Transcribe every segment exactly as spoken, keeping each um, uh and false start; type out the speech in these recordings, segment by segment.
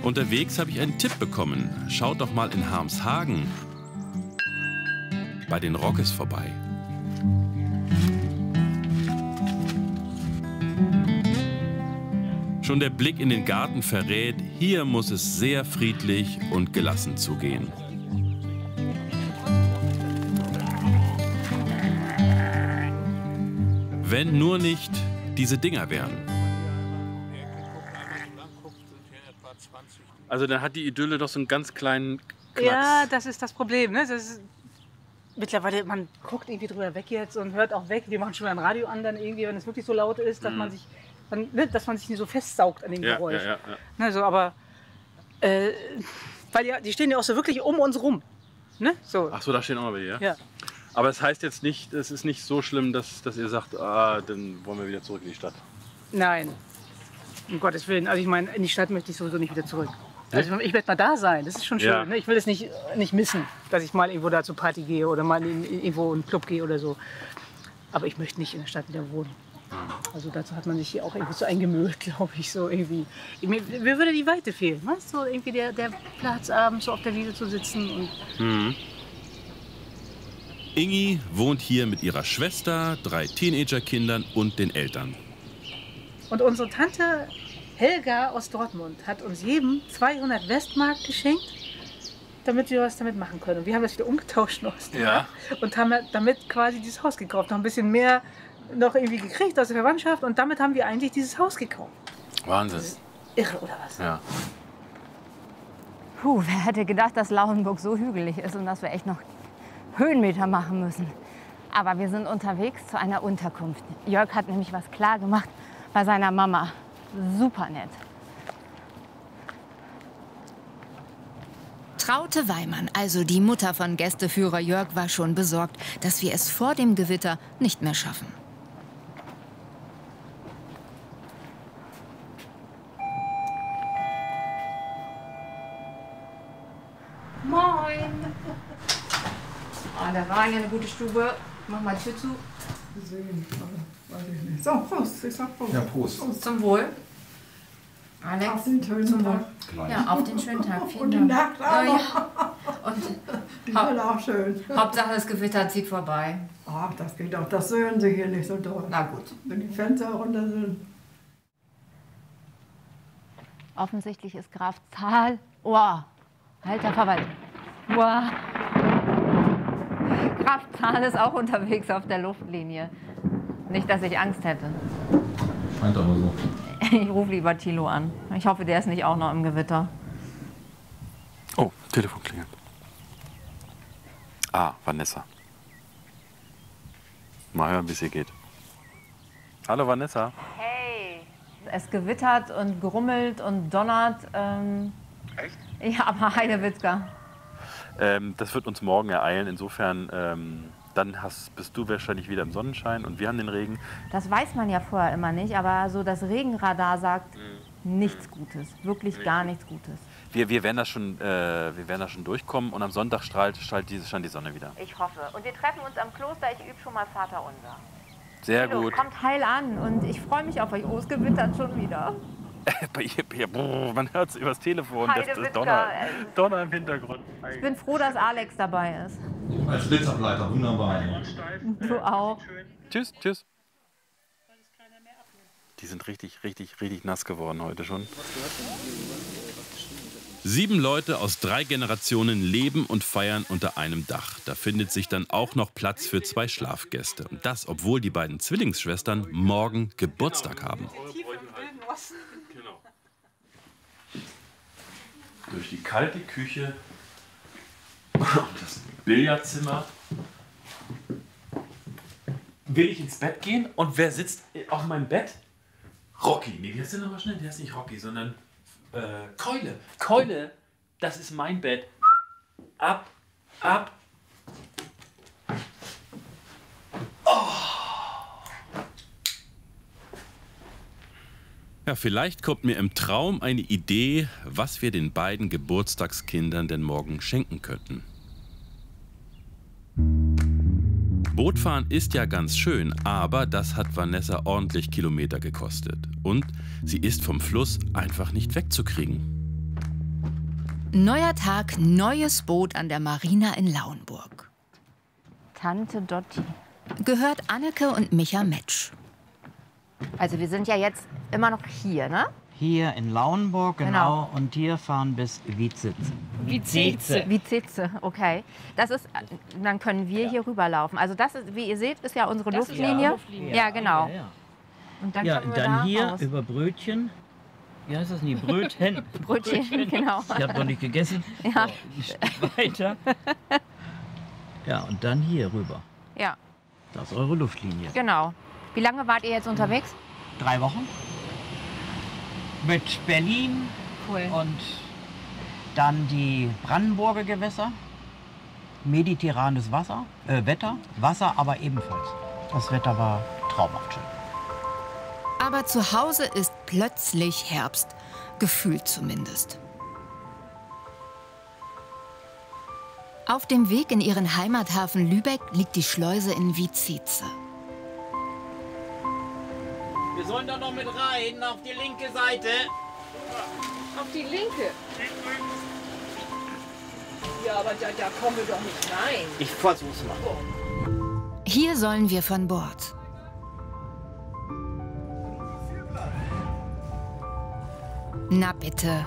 Unterwegs habe ich einen Tipp bekommen. Schaut doch mal in Harmshagen bei den Rockes vorbei. Schon der Blick in den Garten verrät, hier muss es sehr friedlich und gelassen zugehen. Wenn nur nicht diese Dinger wären. Also dann hat die Idylle doch so einen ganz kleinen Knacks. Ja, das ist das Problem. Ne? Das ist mittlerweile, man guckt irgendwie drüber weg jetzt und hört auch weg. Wir machen schon mal ein Radio an, dann irgendwie, wenn es wirklich so laut ist, dass, mhm. man, sich, dann, ne, dass man sich nicht so festsaugt an dem ja, Geräusch. Ja, ja, ja. Ne, so, aber, äh, weil ja, die stehen ja auch so wirklich um uns rum. Ne? So. Ach so, da stehen auch noch welche, ja? Ja. Aber es heißt jetzt nicht, es ist nicht so schlimm, dass, dass ihr sagt, ah, dann wollen wir wieder zurück in die Stadt. Nein, um Gottes Willen. Also ich meine, in die Stadt möchte ich sowieso nicht wieder zurück. Also ich möchte mal da sein, das ist schon schön. Ja. Ne? Ich will es nicht, nicht missen, dass ich mal irgendwo da zur Party gehe oder mal in, in, irgendwo in einen Club gehe oder so. Aber ich möchte nicht in der Stadt wieder wohnen. Also dazu hat man sich hier auch irgendwie so eingemüllt, glaube ich. So irgendwie. Mir, mir würde die Weite fehlen, weißt du? So irgendwie der, der Platz abends so auf der Wiese zu sitzen. Und mhm. Ingi wohnt hier mit ihrer Schwester, drei Teenagerkindern und den Eltern. Und unsere Tante Helga aus Dortmund hat uns jedem zweihundert Westmark geschenkt, damit wir was damit machen können. Und wir haben das wieder umgetauscht noch. Ja. Und haben damit quasi dieses Haus gekauft. Noch ein bisschen mehr noch irgendwie gekriegt aus der Verwandtschaft. Und damit haben wir eigentlich dieses Haus gekauft. Wahnsinn. Das ist irre, oder was? Ja. Puh, wer hätte gedacht, dass Lauenburg so hügelig ist und dass wir echt noch Höhenmeter machen müssen. Aber wir sind unterwegs zu einer Unterkunft. Jörg hat nämlich was klar gemacht bei seiner Mama. Super nett. Traute Weimann, also die Mutter von Gästeführer Jörg, war schon besorgt, dass wir es vor dem Gewitter nicht mehr schaffen. Moin! Ah, da war ja eine gute Stube. Mach mal die Tür zu. So, Prost. Ich sag Prost. Ja, Prost. Prost. Zum Wohl. Alex, auf den schönen zum Wohl. Tag. Ja, auf den schönen Tag. Vielen Und die Dank. Nacht auch Ja, noch. ja. Und Die sind auch schön. Hauptsache das Gewitter zieht vorbei. Ach, das geht auch. Das hören Sie hier nicht so doll. Na gut. Wenn die Fenster runter sind. Offensichtlich ist Graf Zahl. Wow. Alter Verwalter. Wow. Graf Zahl ist auch unterwegs auf der Luftlinie. Nicht, dass ich Angst hätte. Scheint aber so. Ich rufe lieber Thilo an. Ich hoffe, der ist nicht auch noch im Gewitter. Oh, Telefon klingelt. Ah, Vanessa. Mal hören, wie es hier geht. Hallo, Vanessa. Hey. Es gewittert und grummelt und donnert. Ähm Echt? Ja, aber Heidewitzka. Ähm, das wird uns morgen ereilen. Insofern, ähm, dann hast, bist du wahrscheinlich wieder im Sonnenschein und wir haben den Regen. Das weiß man ja vorher immer nicht, aber so das Regenradar sagt mhm. nichts Gutes. Wirklich nee. gar nichts Gutes. Wir, wir, werden das schon, äh, wir werden das schon durchkommen und am Sonntag strahlt, strahlt die, scheint die Sonne wieder. Ich hoffe. Und wir treffen uns am Kloster. Ich übe schon mal Vaterunser. Sehr Thilo, gut. Kommt heil an und ich freue mich auf euch. Oh, es gewittert schon wieder. Man hört es übers Telefon. Das ist Donner, Donner im Hintergrund. Ich bin froh, dass Alex dabei ist. Als Blitzableiter, wunderbar. Du auch. Tschüss, tschüss. Die sind richtig, richtig, richtig nass geworden heute schon. Sieben Leute aus drei Generationen leben und feiern unter einem Dach. Da findet sich dann auch noch Platz für zwei Schlafgäste. Und das, obwohl die beiden Zwillingsschwestern morgen Geburtstag haben. Durch die kalte Küche und das Billardzimmer. Will ich ins Bett gehen? Und wer sitzt auf meinem Bett? Rocky. Nee, wie heißt der nochmal schnell? Der ist nicht Rocky, sondern äh, Keule. Keule, das ist mein Bett. Ab, ab. Ja, vielleicht kommt mir im Traum eine Idee, was wir den beiden Geburtstagskindern denn morgen schenken könnten. Bootfahren ist ja ganz schön, aber das hat Vanessa ordentlich Kilometer gekostet. Und sie ist vom Fluss einfach nicht wegzukriegen. Neuer Tag, neues Boot an der Marina in Lauenburg. Tante Dotti. Gehört Anneke und Micha Metsch. Also wir sind ja jetzt immer noch hier, ne? Hier in Lauenburg, genau. Genau. Und hier fahren bis Wietzitz. Vizize. Vizize, okay. Das ist, dann können wir hier rüberlaufen. Also das ist, wie ihr seht, ist ja unsere Luftlinie. ja Luftlinie. Ja, genau. Ja, ja. Und dann Ja, können und wir dann da hier raus. über Brötchen. Wie heißt das nie? Brötchen. Brötchen, genau. Ich habe noch nicht gegessen. Ja. So, ein Stück weiter. Ja, und dann hier rüber. Ja, Das ist eure Luftlinie. genau. Wie lange wart ihr jetzt unterwegs? Drei Wochen. Mit Berlin Cool. und dann die Brandenburger Gewässer. Mediterranes Wasser, äh, Wetter. Wasser aber ebenfalls. Das Wetter war traumhaft schön. Aber zu Hause ist plötzlich Herbst. Gefühlt zumindest. Auf dem Weg in ihren Heimathafen Lübeck liegt die Schleuse in Vizize. Wir sollen da noch mit rein, auf die linke Seite. Auf die linke. Ja, aber da, da kommen wir doch nicht rein. Ich versuch's mal. Hier sollen wir von Bord. Na bitte.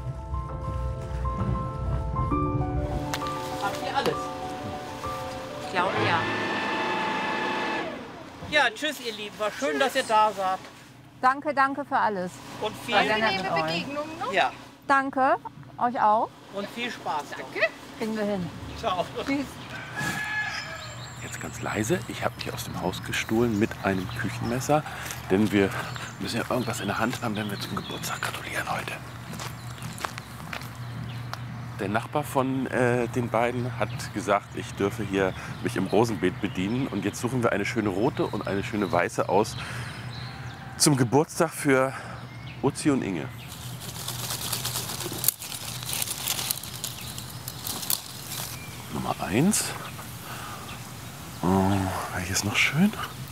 Habt ihr alles? Ich glaube ja. Ja, tschüss ihr Lieben. War schön, dass ihr da seid. Danke, danke für alles. Und viel, War sehr nett mit euch. ja, Danke, euch auch. und viel Spaß. Danke. Kriegen wir hin. Ciao. Tschüss. Jetzt ganz leise. Ich habe mich aus dem Haus gestohlen mit einem Küchenmesser. Denn wir müssen ja irgendwas in der Hand haben, wenn wir zum Geburtstag gratulieren heute. Der Nachbar von äh, den beiden hat gesagt, ich dürfe hier mich im Rosenbeet bedienen. Und jetzt suchen wir eine schöne rote und eine schöne weiße aus zum Geburtstag für Uzi und Inge. Nummer eins. Oh, welches noch schön?